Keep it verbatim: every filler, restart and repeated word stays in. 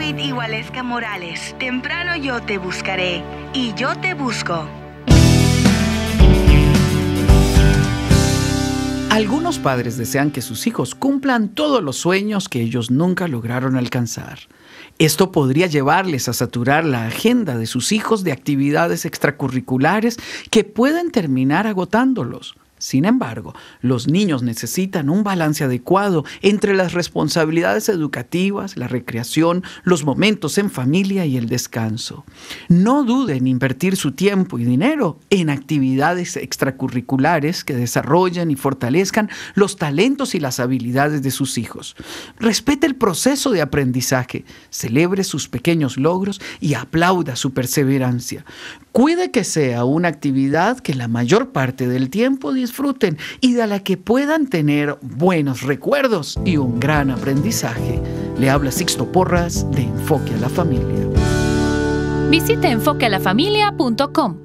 Witt y Waleska Morales. Temprano yo te buscaré y yo te busco. Algunos padres desean que sus hijos cumplan todos los sueños que ellos nunca lograron alcanzar. Esto podría llevarles a saturar la agenda de sus hijos de actividades extracurriculares que pueden terminar agotándolos. Sin embargo, los niños necesitan un balance adecuado entre las responsabilidades educativas, la recreación, los momentos en familia y el descanso. No duden en invertir su tiempo y dinero en actividades extracurriculares que desarrollen y fortalezcan los talentos y las habilidades de sus hijos. Respete el proceso de aprendizaje, celebre sus pequeños logros y aplauda su perseverancia. Cuide que sea una actividad que la mayor parte del tiempo disfruten y de la que puedan tener buenos recuerdos y un gran aprendizaje. Le habla Sixto Porras de Enfoque a la Familia. Visite enfoque a la familia punto com.